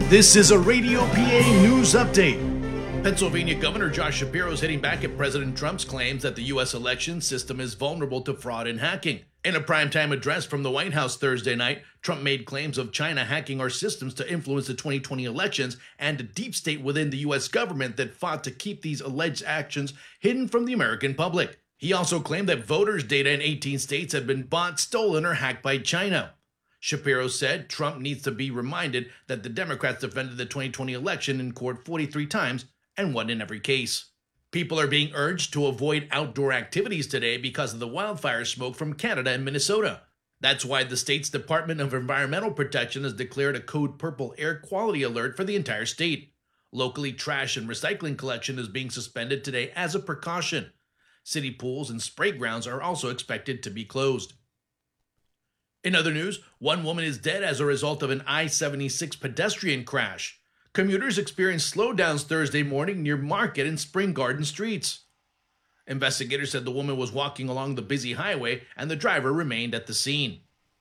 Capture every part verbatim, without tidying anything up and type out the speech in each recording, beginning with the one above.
This is a Radio P A News Update. Pennsylvania Governor Josh Shapiro is hitting back at President Trump's claims that the U S election system is vulnerable to fraud and hacking. In a primetime address from the White House Thursday night, Trump made claims of China hacking our systems to influence the twenty twenty elections and a deep state within the U S government that fought to keep these alleged actions hidden from the American public. He also claimed that voters' data in eighteen states had been bought, stolen, or hacked by China. Shapiro said Trump needs to be reminded that the Democrats defended the twenty twenty election in court forty-three times and won in every case. People are being urged to avoid outdoor activities today because of the wildfire smoke from Canada and Minnesota. That's why the state's Department of Environmental Protection has declared a Code Purple air quality alert for the entire state. Locally, trash and recycling collection is being suspended today as a precaution. City pools and spray grounds are also expected to be closed. In other news, one woman is dead as a result of an I seventy-six pedestrian crash. Commuters experienced slowdowns Thursday morning near Market and Spring Garden streets. Investigators said the woman was walking along the busy highway and the driver remained at the scene.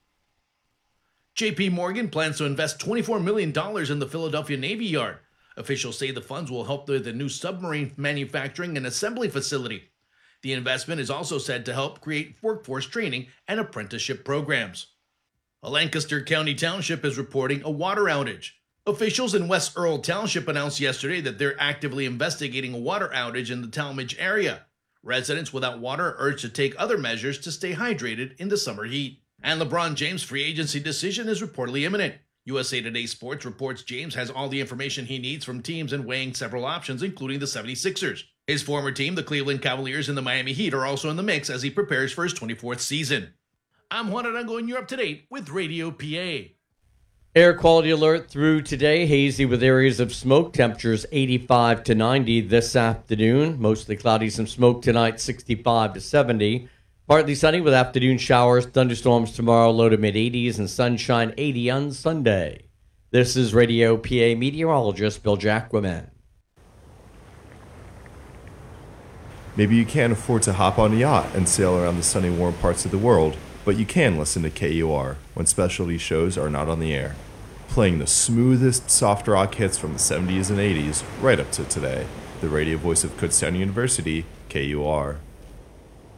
J P Morgan plans to invest twenty-four million dollars in the Philadelphia Navy Yard. Officials say the funds will help with the new submarine manufacturing and assembly facility. The investment is also said to help create workforce training and apprenticeship programs. A Lancaster County township is reporting a water outage. Officials in West Earl Township announced yesterday that they're actively investigating a water outage in the Talmadge area. Residents without water are urged to take other measures to stay hydrated in the summer heat. And LeBron James' free agency decision is reportedly imminent. U S A Today Sports reports James has all the information he needs from teams and weighing several options, including the seventy-sixers. His former team, the Cleveland Cavaliers and the Miami Heat, are also in the mix as he prepares for his twenty-fourth season. I'm Juan Arango, and you're up to date with Radio P A. Air quality alert through today. Hazy with areas of smoke. Temperatures eighty-five to ninety this afternoon. Mostly cloudy, some smoke tonight, sixty-five to seventy. Partly sunny with afternoon showers, thunderstorms tomorrow, low to mid eighties, and sunshine eighty on Sunday. This is Radio P A meteorologist Bill Jacquemin. Maybe you can't afford to hop on a yacht and sail around the sunny, warm parts of the world, but you can listen to K U R when specialty shows are not on the air. Playing the smoothest soft rock hits from the seventies and eighties right up to today. The radio voice of Kutztown University, K U R.